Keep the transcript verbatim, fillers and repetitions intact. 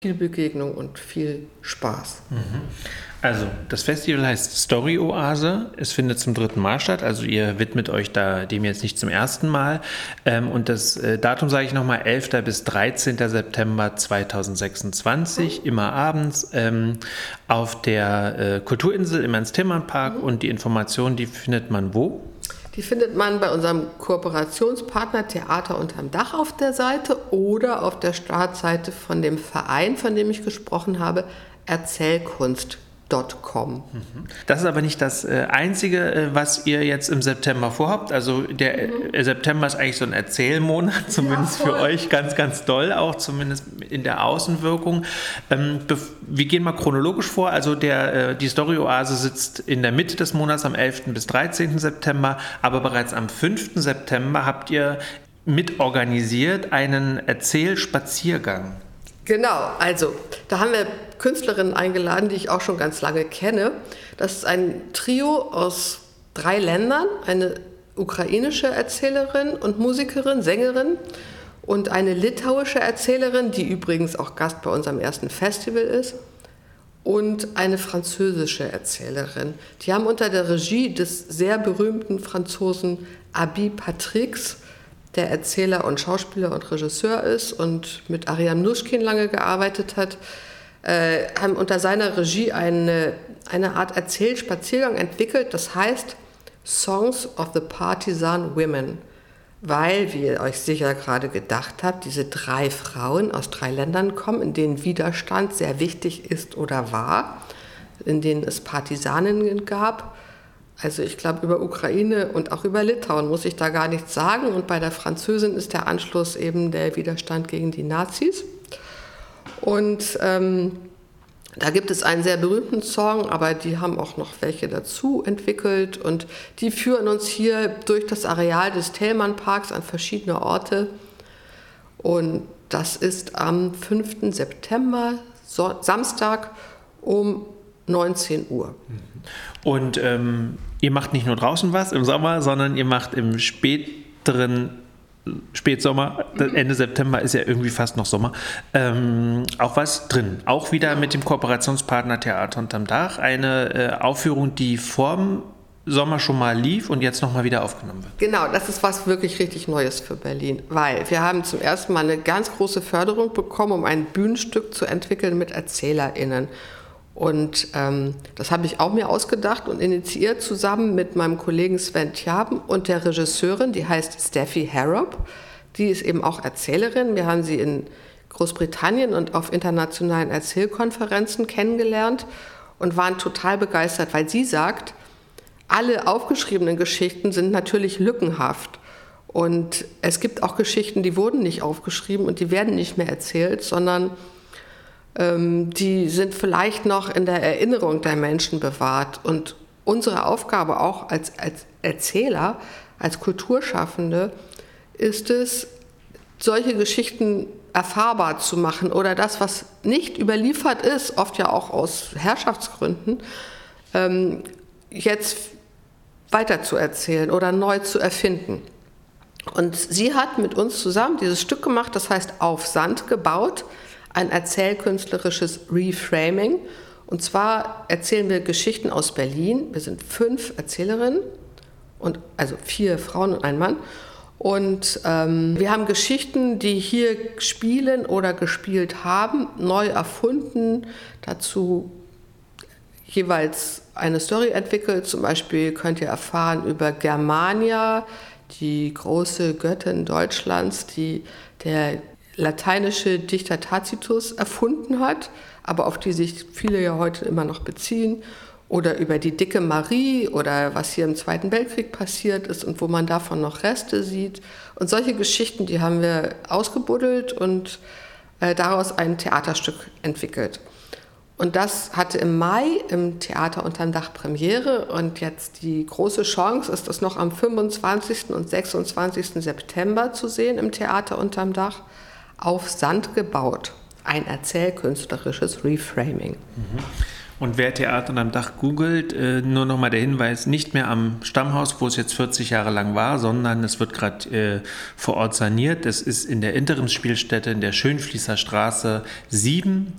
viel Begegnung und viel Spaß. Also, das Festival heißt Story Oase. Es findet zum dritten Mal statt. Also, ihr widmet euch da dem jetzt nicht zum ersten Mal. Ähm, und das äh, Datum sage ich nochmal: elfter bis dreizehnter September zweitausendsechsundzwanzig, mhm. immer abends ähm, auf der äh, Kulturinsel im Ernst-Thälmann-Park. Mhm. Und die Informationen, die findet man wo? Die findet man bei unserem Kooperationspartner Theater unterm Dach auf der Seite oder auf der Startseite von dem Verein, von dem ich gesprochen habe, erzählkunst punkt com. Das ist aber nicht das äh, Einzige, äh, was ihr jetzt im September vorhabt. Also der mhm. äh, September ist eigentlich so ein Erzählmonat, zumindest ja, für euch ganz, ganz doll, auch zumindest in der Außenwirkung. Ähm, bef- wir gehen mal chronologisch vor. Also der, äh, die Story Oase sitzt in der Mitte des Monats am elften bis dreizehnten September, aber bereits am fünften September habt ihr mitorganisiert einen Erzählspaziergang. Genau, also da haben wir Künstlerinnen eingeladen, die ich auch schon ganz lange kenne. Das ist ein Trio aus drei Ländern, eine ukrainische Erzählerin und Musikerin, Sängerin und eine litauische Erzählerin, die übrigens auch Gast bei unserem ersten Festival ist, und eine französische Erzählerin. Die haben unter der Regie des sehr berühmten Franzosen Abi Patrix, der Erzähler und Schauspieler und Regisseur ist und mit Ariane Mnouchkine lange gearbeitet hat, äh, haben unter seiner Regie eine, eine Art Erzählspaziergang entwickelt, das heißt Songs of the Partisan Women, weil, wie ihr euch sicher gerade gedacht habt, diese drei Frauen aus drei Ländern kommen, in denen Widerstand sehr wichtig ist oder war, in denen es Partisaninnen gab. Also ich glaube, über Ukraine und auch über Litauen muss ich da gar nichts sagen. Und bei der Französin ist der Anschluss eben der Widerstand gegen die Nazis. Und ähm, da gibt es einen sehr berühmten Song, aber die haben auch noch welche dazu entwickelt. Und die führen uns hier durch das Areal des Thälmann-Parks an verschiedene Orte. Und das ist am fünften September, so, Samstag um neunzehn Uhr. Und ähm, ihr macht nicht nur draußen was im Sommer, sondern ihr macht im späteren Spätsommer, Ende September ist ja irgendwie fast noch Sommer, ähm, auch was drin. Auch wieder mit dem Kooperationspartner Theater unterm Dach. Eine äh, Aufführung, die vorm Sommer schon mal lief und jetzt nochmal wieder aufgenommen wird. Genau, das ist was wirklich richtig Neues für Berlin, weil wir haben zum ersten Mal eine ganz große Förderung bekommen, um ein Bühnenstück zu entwickeln mit ErzählerInnen. Und ähm, das habe ich auch mir ausgedacht und initiiert zusammen mit meinem Kollegen Sven Tjaben und der Regisseurin, die heißt Steffi Harrop. Die ist eben auch Erzählerin. Wir haben sie in Großbritannien und auf internationalen Erzählkonferenzen kennengelernt und waren total begeistert, weil sie sagt, alle aufgeschriebenen Geschichten sind natürlich lückenhaft. Und es gibt auch Geschichten, die wurden nicht aufgeschrieben und die werden nicht mehr erzählt, sondern die sind vielleicht noch in der Erinnerung der Menschen bewahrt. Und unsere Aufgabe auch als, als Erzähler, als Kulturschaffende, ist es, solche Geschichten erfahrbar zu machen oder das, was nicht überliefert ist, oft ja auch aus Herrschaftsgründen, jetzt weiterzuerzählen oder neu zu erfinden. Und sie hat mit uns zusammen dieses Stück gemacht, das heißt Auf Sand gebaut, ein erzählkünstlerisches Reframing. Und zwar erzählen wir Geschichten aus Berlin. Wir sind fünf Erzählerinnen, und, also vier Frauen und ein Mann. Und ähm, wir haben Geschichten, die hier spielen oder gespielt haben, neu erfunden, dazu jeweils eine Story entwickelt. Zum Beispiel könnt ihr erfahren über Germania, die große Göttin Deutschlands, die der lateinische Dichter Tacitus erfunden hat, aber auf die sich viele ja heute immer noch beziehen, oder über die dicke Marie oder was hier im Zweiten Weltkrieg passiert ist und wo man davon noch Reste sieht. Und solche Geschichten, die haben wir ausgebuddelt und äh, daraus ein Theaterstück entwickelt. Und das hatte im Mai im Theater unterm Dach Premiere und jetzt die große Chance ist, das noch am fünfundzwanzigsten und sechsundzwanzigsten September zu sehen im Theater unterm Dach. Auf Sand gebaut, ein erzählkünstlerisches Reframing. Und wer Theater unterm Dach googelt, äh, nur nochmal der Hinweis, nicht mehr am Stammhaus, wo es jetzt vierzig Jahre lang war, sondern es wird gerade äh, vor Ort saniert. Es ist in der Interimsspielstätte in der Schönfließer Straße sieben.